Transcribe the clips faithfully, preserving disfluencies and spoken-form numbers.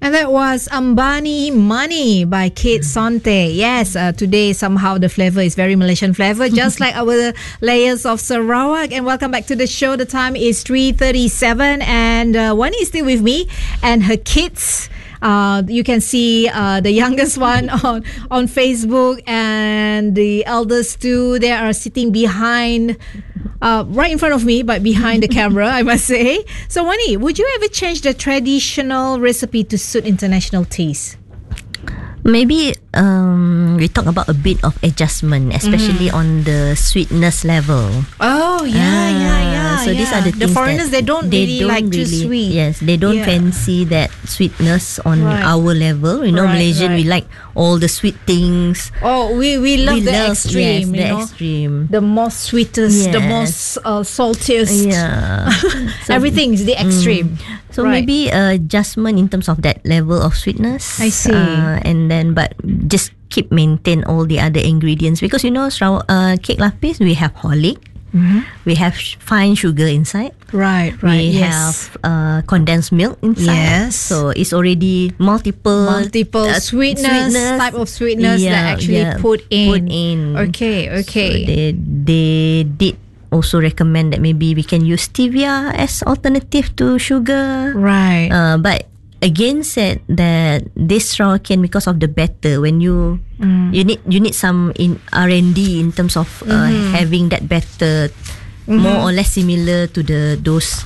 And that was Ambani Money by Kate Sante. Yes, uh, today somehow the flavor is very Malaysian flavor, just like our layers of Sarawak. And welcome back to the show. The time is three thirty-seven and uh, Wani is still with me and her kids. Uh, you can see uh, the youngest one on, on Facebook and the eldest two. They are sitting behind, uh, right in front of me, but behind the camera, I must say. So, Wani, would you ever change the traditional recipe to suit international taste? Maybe um, we talk about a bit of adjustment, especially mm. on the sweetness level. Oh, yeah, ah, yeah, yeah. So yeah. these are the, the things foreigners, that they don't they really don't like really, too sweet. Yes, they don't yeah. fancy that sweetness on right. our level. You know, right, Malaysian, right. we like all the sweet things. Oh, we, we love we the love, extreme, yes, you the know? extreme. The most sweetest, yes. the most uh, saltiest. Yeah. So, everything is the extreme. Mm, so right. maybe uh, adjustment in terms of that level of sweetness. I see. Uh, and then, but just keep maintain all the other ingredients, because you know, uh, cake lapis, we have horlick, mm-hmm. we have sh- fine sugar inside, right right we yes. have uh, condensed milk inside, yes. so it's already multiple multiple uh, sweetness, sweetness type of sweetness yeah, that actually yeah, put in put in okay okay so they, they did also recommend that maybe we can use stevia as alternative to sugar, right uh, but again said that this Sarawakian, because of the batter, when you mm. you need you need some in R and D in terms of uh, mm-hmm. having that batter mm-hmm. more or less similar to the those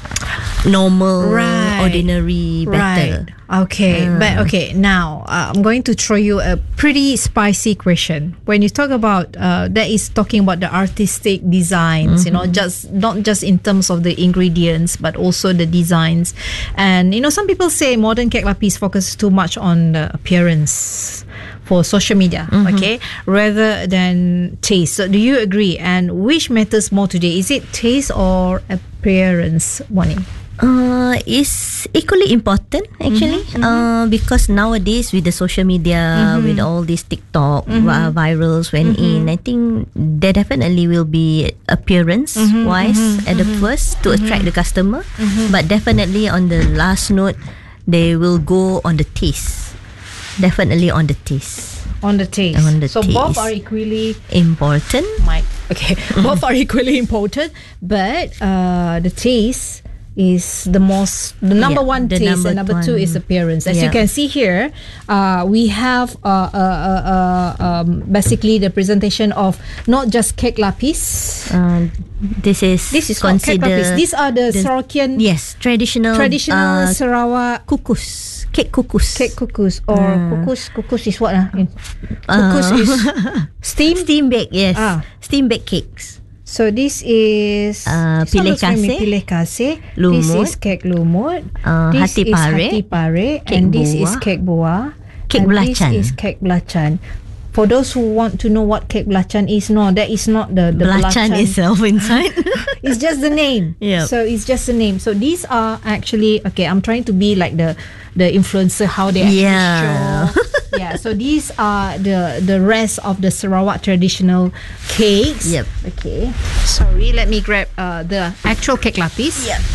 normal right. ordinary batter. Right. Okay, uh. but okay, now uh, I'm going to throw you a pretty spicy question. When you talk about uh, that is talking about the artistic designs, mm-hmm. you know, just not just in terms of the ingredients, but also the designs. And you know, some people say modern cake lapis focuses too much on the appearance for social media, mm-hmm. okay, rather than taste. So do you agree? And which matters more today? Is it taste or appearance, Wani? Uh, is equally important actually, mm-hmm, mm-hmm. uh, because nowadays with the social media, mm-hmm. with all these TikTok mm-hmm. uh, virals went mm-hmm. in, I think there definitely will be appearance mm-hmm, wise mm-hmm, at mm-hmm. the first to mm-hmm. attract the customer, mm-hmm. but definitely on the last note, they will go on the taste. Definitely on the taste. On the taste. On the so taste. both are equally important. Mike. Okay, both are equally important, but uh, the taste is the most the number yeah, one taste number and number one. two is appearance. As yeah. you can see here, uh, we have uh, uh, uh, uh, um, basically the presentation of not just cake lapis. Uh, this is this is called cake lapis. These are the, the Sarawakian yes traditional traditional uh, Sarawak kukus. Cake kukus. Cake kukus or uh, kukus. Kukus is what? Uh? Kukus uh, is steam? Steam baked, yes. Ah. Steam baked cakes. So this is uh, pilih kasih. Pilih kasih. Lumut. This is cake lumut. Uh, this hati is pare. hati pare. Cake And this buah. is cake buah. Cake and belacan. This is cake belacan. For those who want to know what cake belacan is, no, that is not the, the belacan, belacan itself inside. It's just the name. Yep. So it's just the name. So these are actually, okay, I'm trying to be like the the influencer, how they actually yeah. show. Yeah, so these are the the rest of the Sarawak traditional cakes. Yep. Okay. Sorry, let me grab uh, the actual cake lapis. Yep.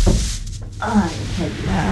Oh, uh,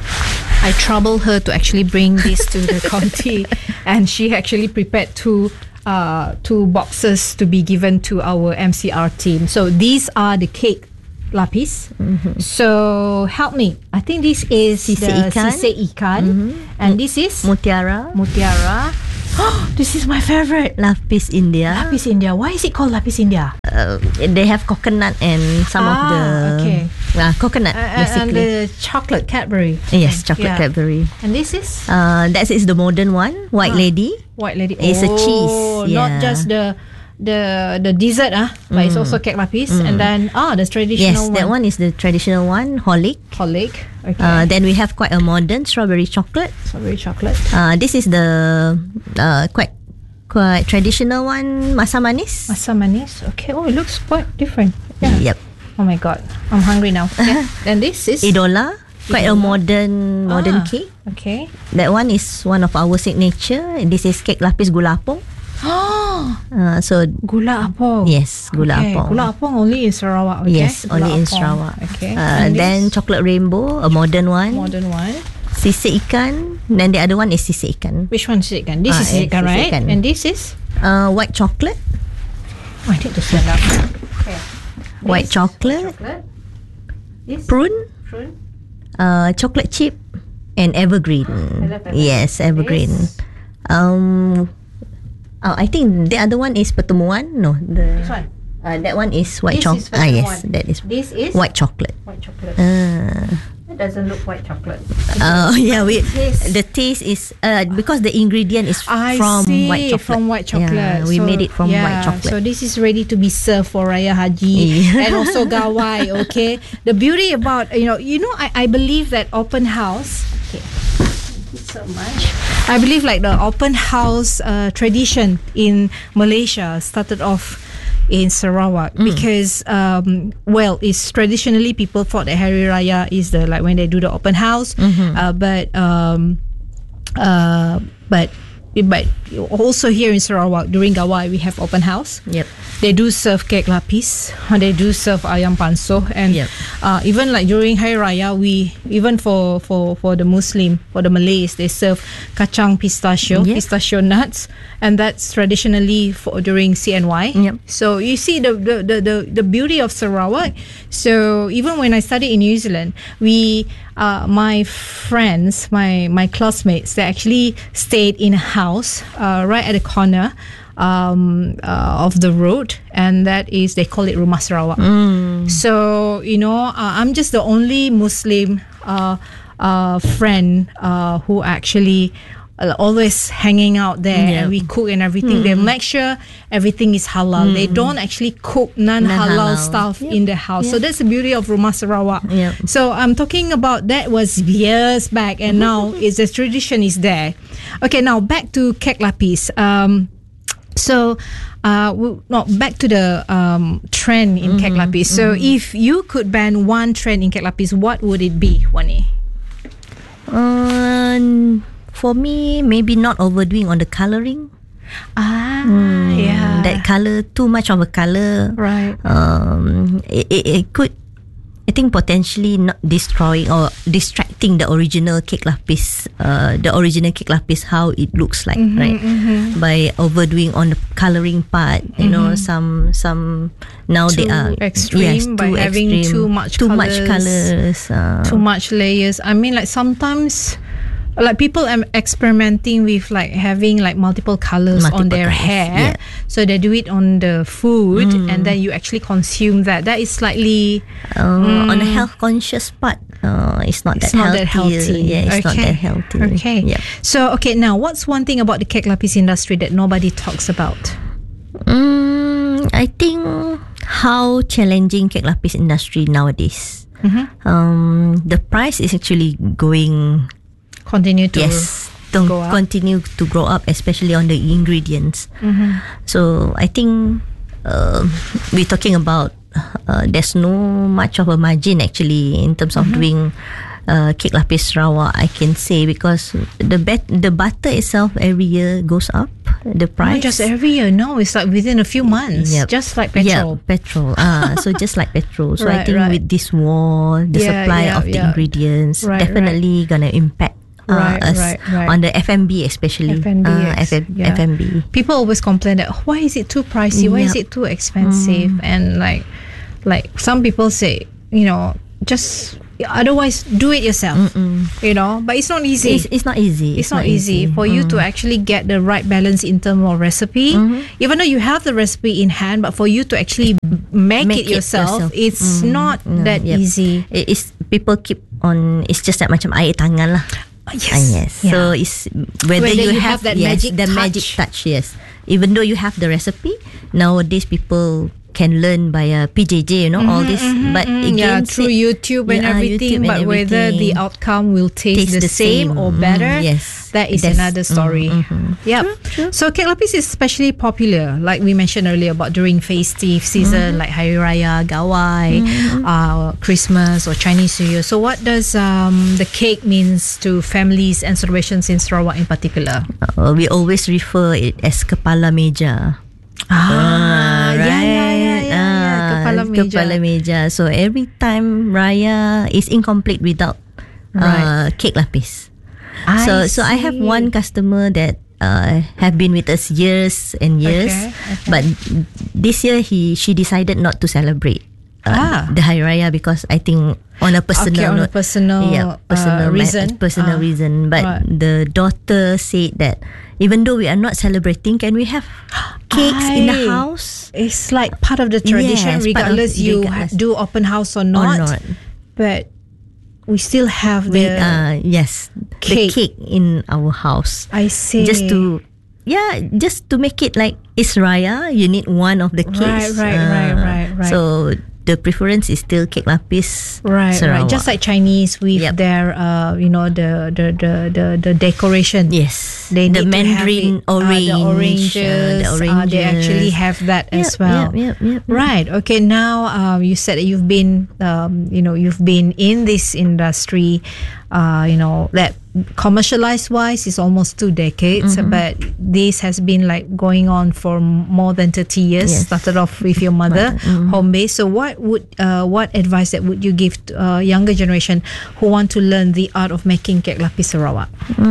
I troubled her to actually bring this to the county, and she actually prepared two uh, two boxes to be given to our M C R team. So these are the cake lapis. Mm-hmm. So help me. I think this is sisig the ikan, sisig ikan, mm-hmm. and this is mutiara. Mutiara. Oh, this is my favorite. Lapis India. Lapis India. Why is it called Lapis India? Uh, they have coconut and some ah, of the okay. uh, coconut uh, basically. And the chocolate Cadbury. Yes, chocolate yeah. Cadbury. And this is? Uh, that is the modern one. White ah, Lady. White Lady. It's oh, a cheese. Yeah. Not just the the the dessert ah, but mm. it's also cake lapis, mm. and then ah the traditional yes, one. that one is the traditional one, horlick. Horlick. Okay. Uh, then we have quite a modern strawberry chocolate. Strawberry chocolate. Uh, this is the uh, quite quite traditional one, masa manis. Masa manis. Okay. Oh, it looks quite different. Yeah. Yep. Oh my god, I'm hungry now. Okay. And this is Idola. Quite Idola. a modern modern ah, cake. Okay. That one is one of our signature. This is cake lapis gula apong. Oh, uh, so gula apong. Yes, gula okay. apong. Gula apong only in Sarawak. Okay? Yes, gula only in apong. Sarawak. Okay. Uh, then chocolate rainbow, a modern one. Modern one. sisik ikan. Then the other one is sisik ikan. Which one is sisik ikan? This Ah, is sisik eh, ikan, sisik right? ikan. And this is? Uh, white chocolate. Oh, I need to stand up. Okay. White This, chocolate. chocolate. This Prune. prune. Uh, chocolate chip. And evergreen. I love evergreen. Yes, evergreen. This? Um, oh, I think the other one is pertemuan. No, the This one. Uh, that one is white This chocolate. is Ah, yes, pertemuan. that is This is white chocolate. white chocolate. Uh, It doesn't look white chocolate. uh, yeah, we Taste. the taste is uh, because the ingredient is I from see, white chocolate. from white chocolate. Yeah, we So, made it from yeah, white chocolate. So this is ready to be served for Raya Haji Yeah. and also Gawai. Okay, the beauty about you know you know I, I believe that open house. Okay, thank you so much. I believe like the open house uh, tradition in Malaysia started off in Sarawak Mm. because um, well, it's traditionally people thought that Hari Raya is the like when they do the open house, Mm-hmm. uh, but um, uh, but but also here in Sarawak during Gawai we have open house. Yep. They do serve kek lapis, they do serve ayam panso, and Yep. uh, even like during Hari Raya, we even for for for the Muslim, for the Malays, they serve kacang pistachio, Yep. pistachio nuts, and that's traditionally for during C N Y. Yep. So you see the the, the the the beauty of Sarawak. So even when I studied in New Zealand, we uh, my friends, my my classmates, they actually stayed in a house uh, right at the corner um, uh, of the road, and that is they call it Rumah Sarawak. So you know, uh, I'm just the only Muslim uh, uh, friend uh, who actually uh, always hanging out there, Yeah. and we cook and everything. They make sure everything is halal. They don't actually cook non-halal Non-halal. stuff Yep. in the house. So that's the beauty of Rumah Sarawak. Yep. So I'm talking about that was years back, and now is the tradition is there. Okay, now back to kek lapis. Um, so. Uh, we, no, back to the um, trend in kek lapis. So, if you could ban one trend in kek lapis, what would it be, Wani? Um, for me, maybe not overdoing on the coloring. Ah, Hmm, yeah, That color, too much of a color. right. Um, it, it, it could, I think, potentially not destroying or distracting the original cake lapis, uh, the original cake lapis, how it looks like, right? By overdoing on the coloring part, you know, some some now they Too are extreme yes, by too having extreme, too much too much colours. colors, uh, Too much layers. I mean, like sometimes, like people are experimenting with like having like multiple colors on Multiple their colours, hair. yeah. So they do it on the food, and then you actually consume that. That is slightly. uh, on the health conscious part, uh, it's not It's that not healthy. that healthy. Yeah, it's not Okay. that healthy. Okay. Yeah. So okay, now what's one thing about the kek lapis industry that nobody talks about? Mm, I think how challenging cake lapis industry nowadays. Um, the price is actually going Continue to yes to go up. continue to grow up, especially on the ingredients. So I think uh, we're talking about uh, there's no much of a margin actually in terms of doing uh, cake lapis Sarawak, I can say, because the bet the butter itself every year goes up. The price Not just every year. No, it's like within a few months. Yep. Just like petrol. Yeah, petrol. Ah, so just like petrol. So Right, I think right. with this war, the Yeah, supply yeah, of the yeah. ingredients Right, definitely gonna impact uh, Right, us right, right. on the F and B especially. F and B, uh, ex- F- yeah. F and B. People always complain that "Oh, why is it too pricey? Why is Yeah. it too expensive?" And like, like some people say, you know, just otherwise do it yourself. You know, but it's not easy. It's, it's not easy. It's not easy for you to actually get the right balance in terms of recipe. Even though you have the recipe in hand, but for you to actually make, it, yourself, it's not Mm, that yep. easy. It is people keep on. It's just like macam air tangan lah. Yes. Ah, yes. Yeah. So it's whether, Whether you, you have, have that yes, magic the touch. magic touch. Yes. Even though you have the recipe, nowadays people can learn by uh, P J J, you know, all this. But Mm, again, yeah, through say- YouTube and Yeah, everything, YouTube and but whether the everything. outcome will taste, Taste the, the same, same. or Mm, better, yes. that is That's- another story. mm, mhm. Yep. So kek lapis is especially popular, like we mentioned earlier, about during festive season, like Hari Raya, Gawai, uh, Christmas, or Chinese New Year. So what does um, the cake means to families and celebrations in Sarawak in particular? Uh, we always refer it as kepala meja. Ah, yeah, yeah, yeah, yeah, yeah. Ah, Kepala meja. Kepala meja. So every time Raya is incomplete without uh, Right. cake lapis. I so so I have see. one customer that uh, have been with us years and years, Okay, okay. but this year he she decided not to celebrate uh, Ah. the Hari Raya because I think on a personal Okay, on a note, personal, yeah, personal uh, ma- reason. personal Ah, reason. But right. the daughter said that even though we are not celebrating, can we have cakes in the Aye. house? It's like part of the tradition, Yes, part of- regardless you regardless. ha- do open house or Or not. not? But we still have With, the. uh, yes, cake. the cake in our house. I see. Just to yeah, just to make it like it's Raya, you need one of the cakes. Right, right, right, right, right. So the preference is still cake lapis. Right, right. Sarawak. Just like Chinese with Yep. their, uh, you know, the the the the, the decoration. Yes, They the need to have mandarin it, uh, orange, the oranges. uh, the uh, they actually oranges. have that Yep, as well. Yep, yep, yep, yep. Right. Okay. Now, um, you said that you've been, um, you know, you've been in this industry, uh, you know, that commercialized wise is almost two decades, Mm-hmm. but this has been like going on for m- more than thirty years. Yes. Started off with your mother, Mm-hmm. home base. So, what would, uh, what advice that would you give to uh, younger generation who want to learn the art of making kek lapis Sarawak?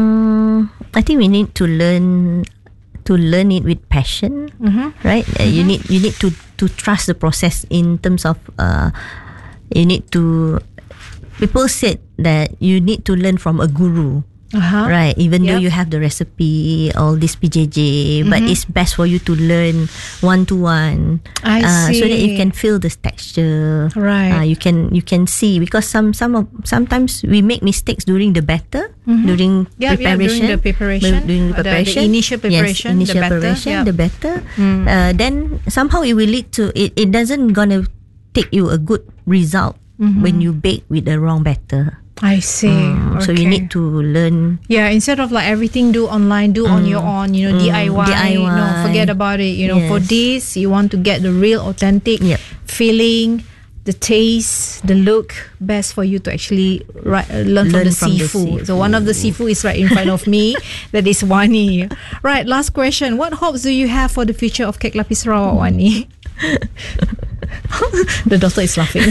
Mm, I think we need to learn to learn it with passion, Mm-hmm. right? Uh, you need you need to to trust the process in terms of uh, you need to. People said that you need to learn from a guru. Uh-huh. Right, even though Yep. you have the recipe, all this P J J, but it's best for you to learn one to one, I so that you see. can feel the texture. Right. uh, you can you can see because some some of sometimes we make mistakes during the batter, during Yep, yep, preparation, during the preparation, bu- during the uh, the- the preparation, initial preparation, yes, the initial batter, preparation, yep. the batter. Uh, then somehow it will lead to it. It doesn't gonna take you a good result when you bake with the wrong batter. I see. Mm, So you Okay. need to learn. Yeah, instead of like everything do online, do on your own, you know, Mm. D I Y. D I Y. No, forget about it. You know, for Yes. this, you want to get the real authentic Yep. feeling, the taste, the look. Best for you to actually ri- uh, learn, from, Learn the, from the seafood. So one of the seafood is right in front of me. That is Wani. Right, last question. What hopes do you have for the future of Kek Lapis Sarawak, Wani? The daughter is laughing.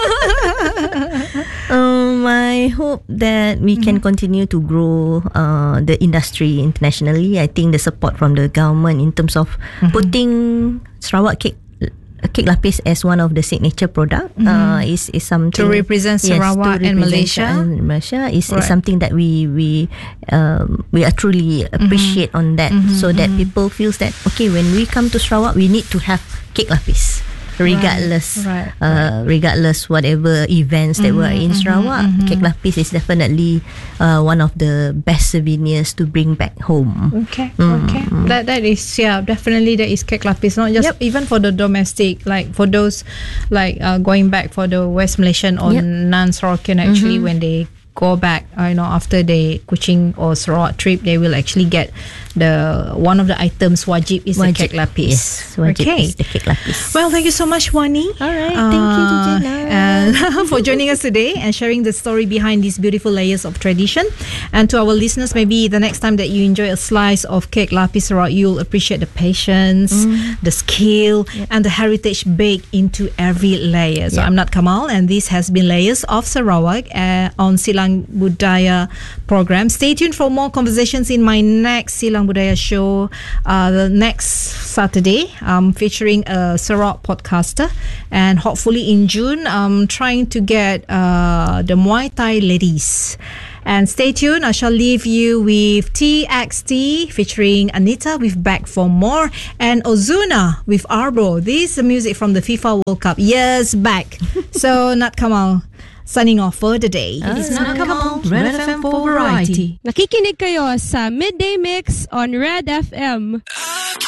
Um, I hope that we can continue to grow uh, the industry internationally. I think the support from the government in terms of putting Sarawak cake cake lapis as one of the signature product uh, is is something To represent yes, to Sarawak and represent Malaysia. and Malaysia is, Right. is something that we we um, we are truly appreciate on that, so that people feels that okay, when we come to Sarawak we need to have cake lapis. Regardless, right, uh, regardless whatever events that were in Sarawak, cake lapis is definitely uh, one of the best souvenirs to bring back home. Okay, okay. That that is yeah, definitely that is kek lapis. Not just Yep. even for the domestic, like for those like uh, going back for the West Malaysian or Yep. non-Sarawakian actually when they go back, uh, you know, after the Kuching or Sarawak trip, they will actually get the one of the items wajib is the Wajib. kek lapis. Yes, wajib Okay. is the cake lapis. Well, thank you so much, Wani. All right, thank you, Jujana. And for joining us today and sharing the story behind these beautiful layers of tradition. And to our listeners, maybe the next time that you enjoy a slice of cake lapis Sarawak, you'll appreciate the patience, the skill, and the heritage baked into every layer. So Yep. I'm Nat Kamal, and this has been Layers of Sarawak uh, on Silang Budaya program. Stay tuned for more conversations in my next Silang Budaya show uh, the next Saturday, um, featuring a Sarawak podcaster, and hopefully in June I'm trying to get uh, the Muay Thai ladies. And stay tuned, I shall leave you with T X T featuring Anita with Back for More, and Ozuna with Arbo. This is the music from the FIFA World Cup years back. So Nat Kamal signing off for the day. It's Nat Kamal, Red F M for Variety. Nakikinig kayo sa Midday Mix on Red F M.